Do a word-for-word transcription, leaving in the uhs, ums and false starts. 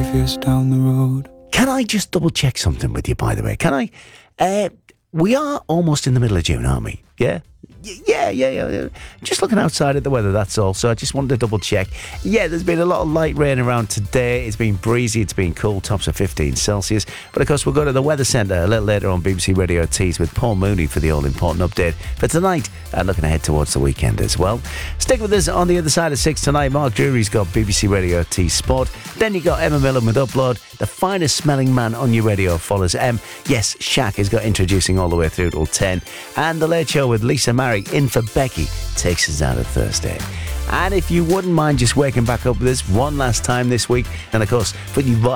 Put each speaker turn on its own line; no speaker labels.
years down the road.
Can I just double check something with you, by the way? Can I? Uh, we are almost in the middle of June, aren't we? Yeah? Yeah, yeah, yeah, yeah. Just looking outside at the weather, that's all. So I just wanted to double check. Yeah, there's been a lot of light rain around today. It's been breezy, it's been cool, tops of fifteen Celsius. But of course, we'll go to the Weather Centre a little later on B B C Radio Tees with Paul Mooney for the all-important update for tonight, and looking ahead towards the weekend as well. Stick with us on the other side of six tonight. Mark Drury's got B B C Radio Tees Sport. Then you got Emma Millen with Upload. The finest smelling man on your radio follows M. Yes, Shaq has got introducing all the way through till ten. And The Late Show with Lisa Mary in for Becky takes us out of Thursday. And if you wouldn't mind just waking back up with us one last time this week, and of course, put you